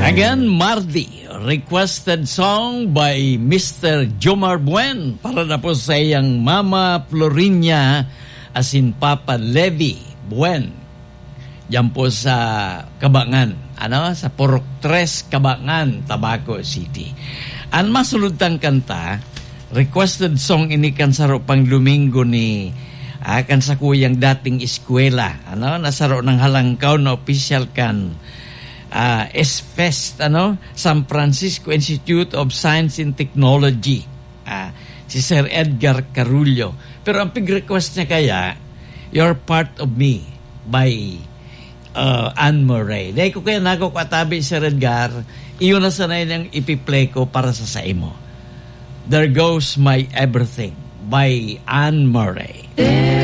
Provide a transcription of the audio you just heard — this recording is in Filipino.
Again, Mardi, requested song by Mr. Jomar Buen para na po sa iyang Mama Florinia asin Papa Levi Buen. Yan po sa Cabangan, sa Purok 3, Cabangan, Tabaco City. Ang masulutang kanta, requested song ini kan saro pang Domingo ni kan sa kuyang dating eskwela, nasaro ng Halangkaw na official kan SFEST, San Francisco Institute of Science and Technology, si Sir Edgar Carullo. Pero ang pig-request niya kaya, You're Part of Me by Anne Murray. Dahil ko kaya katabi, Sir Edgar, iyon na sanay niyang ipiplay ko para sa imo. There Goes My Everything by Anne Murray.